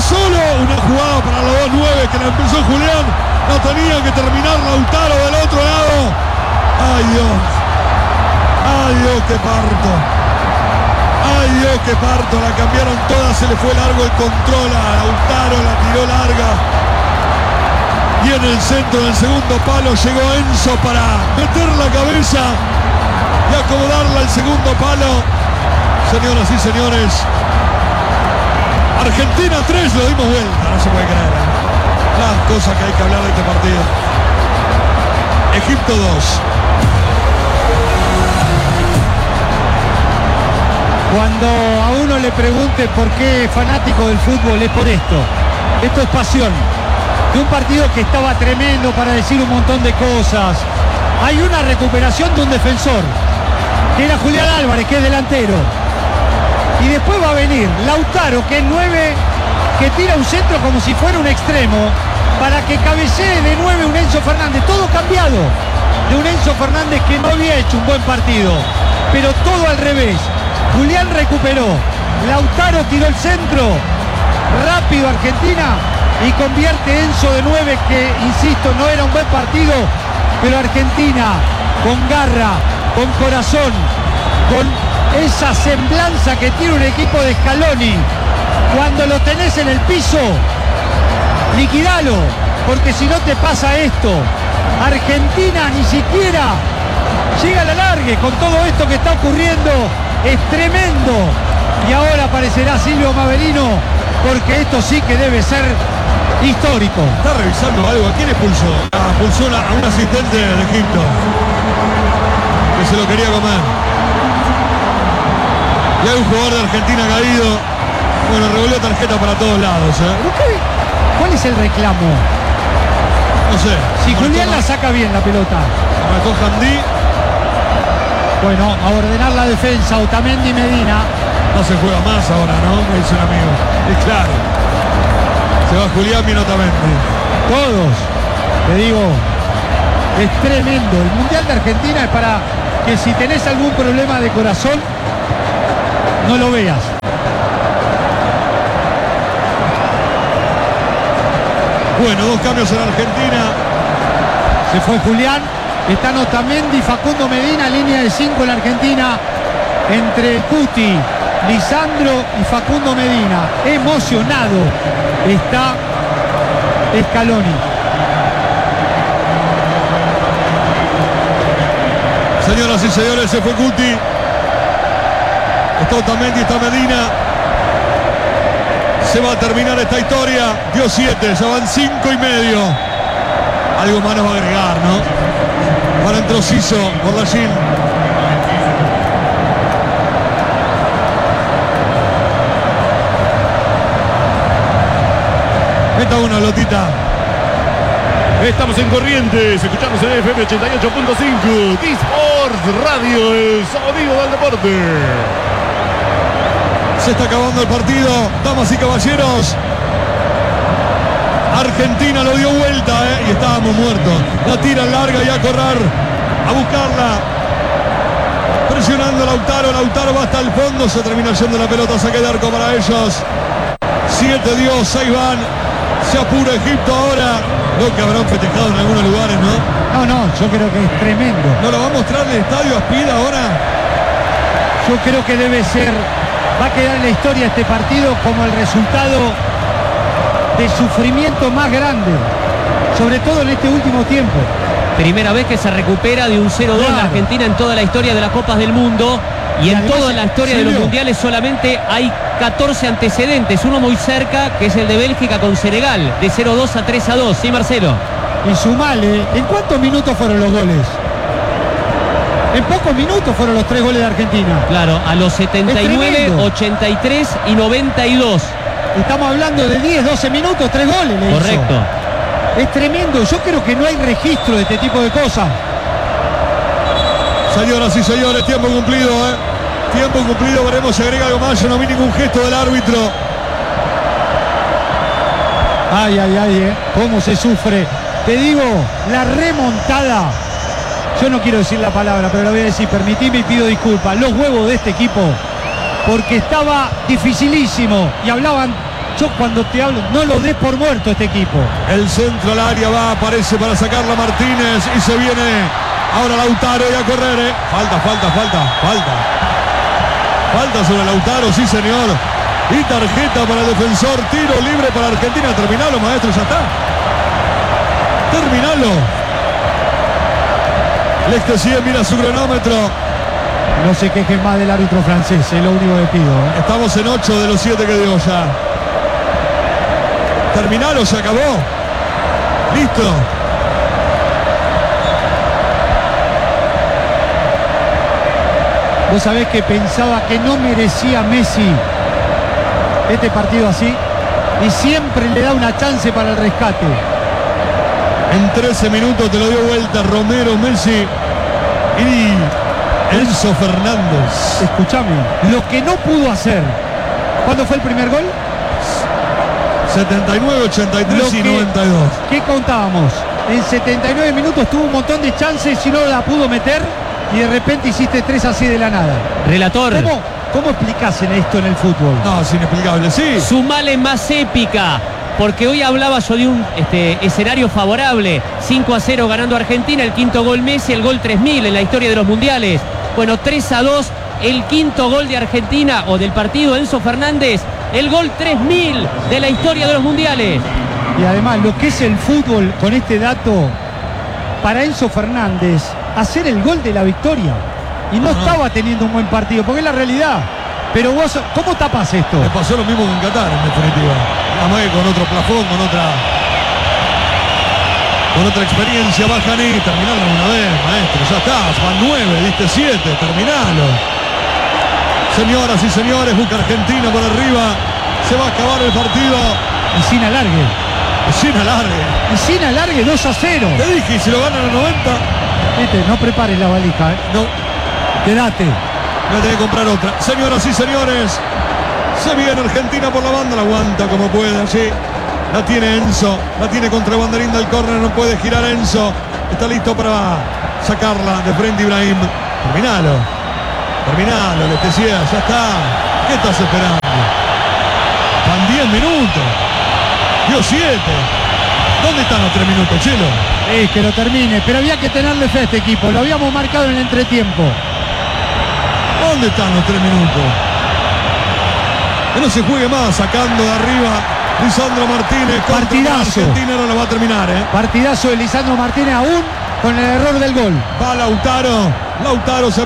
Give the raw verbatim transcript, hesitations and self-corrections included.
solo. Una jugada para los dos nueve que la empezó Julián. No tenía que terminar Lautaro del otro lado. Ay Dios. Ay Dios, qué parto. Ay Dios, qué parto. La cambiaron todas. Se le fue largo el control a Lautaro. La tiró larga. Y en el centro del segundo palo llegó Enzo para meter la cabeza y acomodarla al segundo palo. Señoras y señores, Argentina tres, lo dimos vuelta, no se puede creer. Las cosas que hay que hablar de este partido. Egipto dos. Cuando a uno le pregunte por qué es fanático del fútbol, es por esto. Esto es pasión. De un partido que estaba tremendo para decir un montón de cosas. Hay una recuperación de un defensor, que era Julián Álvarez, que es delantero. Y después va a venir Lautaro, que es nueve, que tira un centro como si fuera un extremo, para que cabecee de nueve un Enzo Fernández. Todo cambiado. De un Enzo Fernández que no había hecho un buen partido, pero todo al revés. Julián recuperó. Lautaro tiró el centro. Rápido Argentina. Y convierte Enzo de nueve, que insisto, no era un buen partido, pero Argentina con garra, con corazón, con esa semblanza que tiene un equipo de Scaloni. Cuando lo tenés en el piso, liquidalo, porque si no te pasa esto. Argentina ni siquiera llega a la largue con todo esto que está ocurriendo. Es tremendo. Y ahora aparecerá Silvio Maverino, porque esto sí que debe ser histórico. Está revisando algo. ¿A quién expulsó? Ah, expulsó a un asistente de Egipto que se lo quería comer. Y hay un jugador de Argentina caído. Bueno, revolvió tarjeta para todos lados, ¿eh? ¿Qué? ¿Cuál es el reclamo? No sé. Si Julián la saca bien la pelota. Marcó Jandí. Bueno, a ordenar la defensa, Otamendi y Medina. No se juega más ahora, ¿no? Me dice un amigo. Es claro. Se va Julián, bien Otamendi. Todos. Te digo, es tremendo. El Mundial de Argentina es para que si tenés algún problema de corazón, no lo veas. Bueno, dos cambios en Argentina. Se fue Julián. Están Otamendi y Facundo Medina, línea de cinco en la Argentina. Entre Cuti, Lisandro y Facundo Medina. Emocionado está Scaloni. Señoras y señores, se fue Cuti. Está Otamendi, está Medina. Se va a terminar esta historia. Dio siete, ya van cinco y medio. Algo más nos va a agregar, ¿no? Ahora entró Ciso por la Gil. Meta una, Lotita. Estamos en Corrientes, escuchamos en F M ochenta y ocho punto cinco, T-Sports Radio, el sonido del deporte. Se está acabando el partido, damas y caballeros. Argentina lo dio vuelta, ¿eh? Y estábamos muertos. La tira larga y a correr, a buscarla. Presionando a Lautaro, Lautaro va hasta el fondo, se termina yendo la pelota, saque de arco para ellos. Siete dio, seis van. Se apura Egipto ahora. Lo que habrán festejado en algunos lugares, ¿no? No, no, yo creo que es tremendo. ¿No lo va a mostrar el estadio Aspida ahora? Yo creo que debe ser, va a quedar en la historia este partido como el resultado de sufrimiento más grande, sobre todo en este último tiempo. Primera vez que se recupera de un cero dos Claro. la Argentina en toda la historia de las Copas del Mundo. Y, Y en además, toda la historia de los Silvio, mundiales solamente hay catorce antecedentes. Uno muy cerca, que es el de Bélgica con Senegal, de cero dos a tres a dos. ¿Sí, Marcelo? Y sumale, ¿en cuántos minutos fueron los goles? En pocos minutos fueron los tres goles de Argentina. Claro, a los setenta y nueve, tremendo. ochenta y tres y noventa y dos. Estamos hablando de diez, doce minutos, tres goles le hizo. Correcto. Es tremendo, yo creo que no hay registro de este tipo de cosas. Señoras y señores, tiempo cumplido, ¿eh? Tiempo cumplido, veremos si agrega algo más. Yo no vi ningún gesto del árbitro. Ay, ay, ay, ¿eh? Cómo se sufre. Te digo, la remontada, yo no quiero decir la palabra, pero la voy a decir, permitime y pido disculpas. Los huevos de este equipo, porque estaba dificilísimo. Y hablaban Yo cuando te hablo, no lo des por muerto este equipo. El centro al área va, aparece para sacarla Martínez y se viene ahora Lautaro y a correr. ¿eh? Falta, falta, falta, falta. Falta sobre Lautaro, sí señor. Y tarjeta para el defensor, tiro libre para Argentina. Terminalo, maestro, ya está. Terminalo. Lestesier mira su cronómetro. No se quejen más del árbitro francés, es lo único que pido. ¿eh? Estamos en ocho de los siete que dio ya. Terminalo, se acabó. Listo. Vos sabés que pensaba que no merecía Messi este partido así. Y siempre le da una chance para el rescate. En trece minutos te lo dio vuelta Romero, Messi y Enzo Fernández. Escúchame, lo que no pudo hacer. ¿Cuándo fue el primer gol? setenta y nueve, ochenta y tres Lo y que- noventa y dos. ¿Qué contábamos? En setenta y nueve minutos tuvo un montón de chances y no la pudo meter. Y de repente hiciste tres así de la nada. Relator, ¿Cómo, cómo explicás en esto en el fútbol? No, es inexplicable, sí. sumale más épica. Porque hoy hablaba yo de un este, escenario favorable. cinco a cero ganando Argentina, el quinto gol Messi, el gol tres mil en la historia de los mundiales. Bueno, tres a dos, el quinto gol de Argentina o del partido Enzo Fernández, el gol tres mil de la historia de los mundiales. Y además lo que es el fútbol con este dato, para Enzo Fernández, hacer el gol de la victoria. Y no Ajá. estaba teniendo un buen partido, porque es la realidad. Pero vos, ¿cómo tapas esto? Le pasó lo mismo que en Qatar, en definitiva. Nada más que con otro plafón, con otra con otra experiencia. Bajaní, terminalo una vez, maestro. Ya está, van nueve, diste siete, terminalo. Señoras y señores, busca Argentina por arriba. Se va a acabar el partido. Y sin alargue. Sin alargue. Y sin alargue dos a cero. Te dije, y si lo ganan a los noventa, Viste, no prepares la valija, ¿eh? no, Quédate. no tenés que comprar otra. Señoras y señores, se viene Argentina por la banda, la aguanta como puede allí. La tiene Enzo, la tiene contra el banderín del córner, no puede girar Enzo. Está listo para sacarla de frente Ibrahim. Terminalo, terminalo, les decía, ya está. ¿Qué estás esperando? Van diez minutos. Dio siete. ¿Dónde están los tres minutos, Chelo? Es que lo termine, pero había que tenerle fe a este equipo. Lo habíamos marcado en el entretiempo. ¿Dónde están los tres minutos? Que no se juegue más, sacando de arriba Lisandro Martínez. Contra Partidazo. Argentina no la va a terminar, ¿eh? Partidazo de Lisandro Martínez aún con el error del gol. Va Lautaro. Lautaro se